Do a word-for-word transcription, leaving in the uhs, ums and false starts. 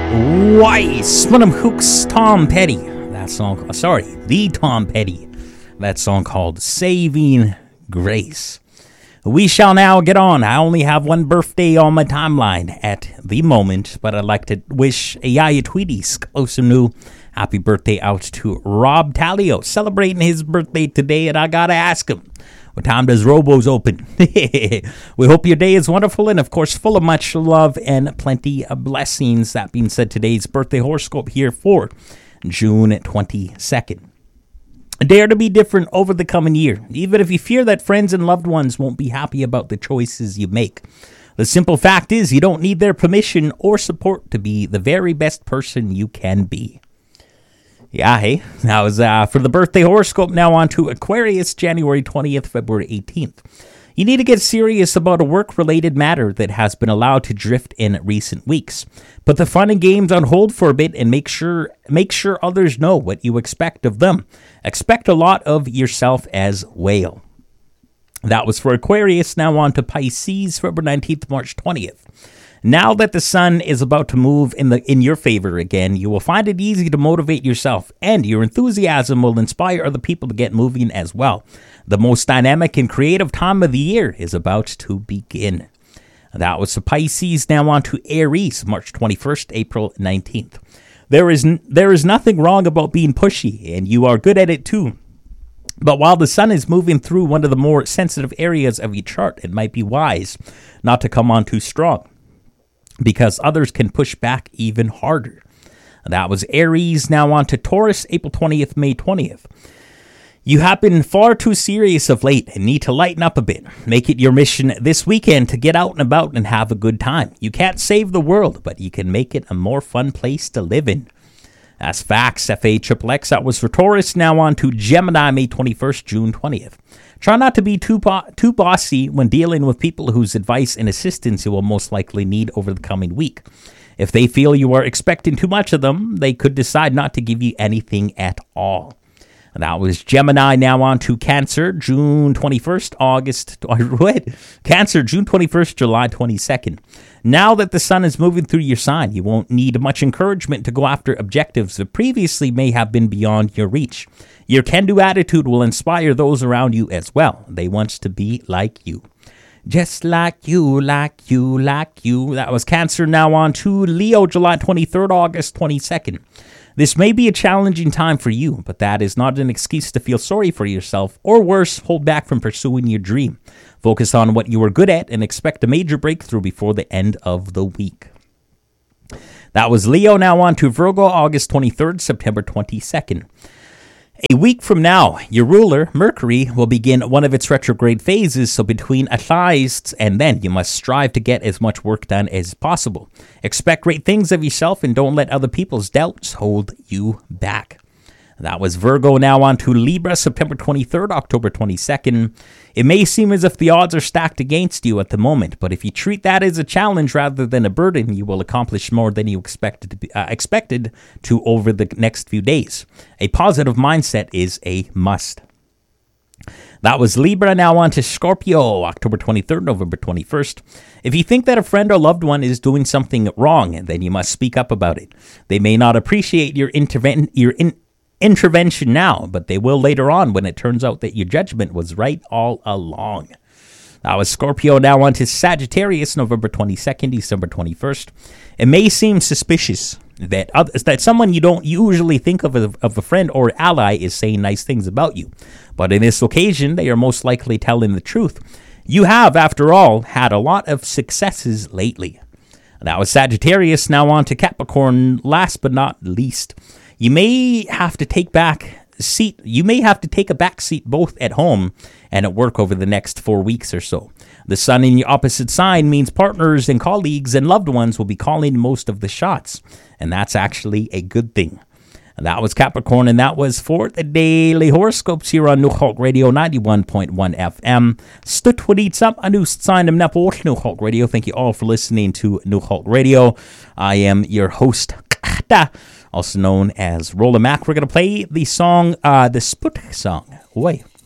Weiss, Sputum Hooks, Tom Petty. That song, sorry, the Tom Petty. That song called Saving Grace. We shall now get on. I only have one birthday on my timeline at the moment, but I'd like to wish a Yaya Tweedy's close and new happy birthday out to Rob Talio, celebrating his birthday today, and I gotta ask him, what time does Robo's open? We hope your day is wonderful and, of course, full of much love and plenty of blessings. That being said, today's birthday horoscope here for June twenty-second. Dare to be different over the coming year, even if you fear that friends and loved ones won't be happy about the choices you make. The simple fact is you don't need their permission or support to be the very best person you can be. Yeah, hey, that was uh, for the birthday horoscope. Now on to Aquarius, January twentieth, February eighteenth. You need to get serious about a work-related matter that has been allowed to drift in recent weeks. Put the fun and games on hold for a bit and make sure make sure others know what you expect of them. Expect a lot of yourself as well. That was for Aquarius. Now on to Pisces, February nineteenth, March twentieth. Now that the sun is about to move in the in your favor again, you will find it easy to motivate yourself, and your enthusiasm will inspire other people to get moving as well. The most dynamic and creative time of the year is about to begin. That was for Pisces. Now on to Aries, March twenty-first, April nineteenth. There is n- there is nothing wrong about being pushy, and you are good at it too. But while the sun is moving through one of the more sensitive areas of your chart, it might be wise not to come on too strong, because others can push back even harder. That was Aries. Now on to Taurus, April twentieth, May twentieth. You have been far too serious of late and need to lighten up a bit. Make it your mission this weekend to get out and about and have a good time. You can't save the world, but you can make it a more fun place to live in. That's facts. F A X X X. That was for Taurus. Now on to Gemini, May twenty-first, June twentieth. Try not to be too bo- too bossy when dealing with people whose advice and assistance you will most likely need over the coming week. If they feel you are expecting too much of them, they could decide not to give you anything at all. And that was Gemini. Now on to Cancer, June twenty-first, August, what? Cancer, June twenty-first, July twenty-second. Now that the sun is moving through your sign, you won't need much encouragement to go after objectives that previously may have been beyond your reach. Your can-do attitude will inspire those around you as well. They want to be like you. Just like you, like you, like you. That was Cancer. Now on to Leo, July twenty-third, August twenty-second. This may be a challenging time for you, but that is not an excuse to feel sorry for yourself, or worse, hold back from pursuing your dream. Focus on what you are good at and expect a major breakthrough before the end of the week. That was Leo. Now on to Virgo, August twenty-third, September twenty-second. A week from now, your ruler, Mercury, will begin one of its retrograde phases, so between Athletes and then, you must strive to get as much work done as possible. Expect great things of yourself and don't let other people's doubts hold you back. That was Virgo. Now on to Libra, September twenty-third, October twenty-second. It may seem as if the odds are stacked against you at the moment, but if you treat that as a challenge rather than a burden, you will accomplish more than you expected to be, uh, expected to over the next few days. A positive mindset is a must. That was Libra. Now on to Scorpio, October twenty-third, November twenty-first. If you think that a friend or loved one is doing something wrong, then you must speak up about it. They may not appreciate your interven- your in- intervention now, but they will later on when it turns out that your judgment was right all along. That was Scorpio. Now on to Sagittarius, November twenty-second, December twenty-first. It may seem suspicious that others, that someone you don't usually think of, of of a friend or ally is saying nice things about you, but in this occasion, they are most likely telling the truth. You have, after all, had a lot of successes lately. That was Sagittarius. Now on to Capricorn, last but not least. You may have to take back seat. You may have to take a back seat both at home and at work over the next four weeks or so. The sun in your opposite sign means partners and colleagues and loved ones will be calling most of the shots, and that's actually a good thing. And that was Capricorn, and that was for the Daily Horoscopes here on Nuchok Radio ninety-one point one F M. Stut what up, a new sign of Nepal Nuchok Radio. Thank you all for listening to Nuchok Radio. I am your host, also known as Rolla Mac. We're going to play the song, uh, the Sput song. Wait.